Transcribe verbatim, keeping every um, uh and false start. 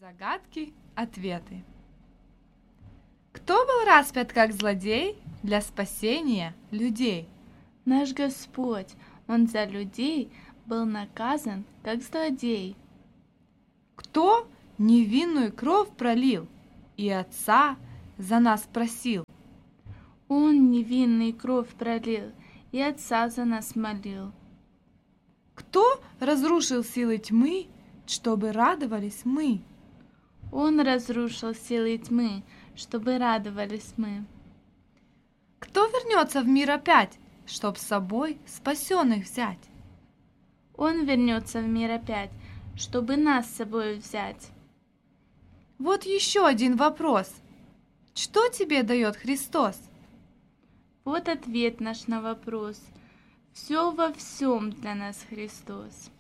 Загадки, ответы. Кто был распят как злодей для спасения людей? Наш Господь, Он за людей был наказан как злодей. Кто невинную кровь пролил и Отца за нас просил? Он невинный кровь пролил и Отца за нас молил. Кто разрушил силы тьмы, чтобы радовались мы? Он разрушил силы тьмы, чтобы радовались мы. Кто вернется в мир опять, чтоб с собой спасенных взять? Он вернется в мир опять, чтобы нас с собой взять. Вот еще один вопрос. Что тебе дает Христос? Вот ответ наш на вопрос. Все во всем для нас Христос.